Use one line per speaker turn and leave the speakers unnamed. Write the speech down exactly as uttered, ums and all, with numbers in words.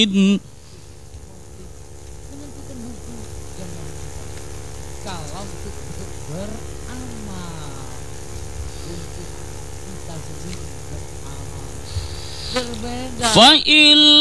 menentukan buku yang kalau untuk untuk beramal untuk kita sendiri beramal berbeda
Fa'il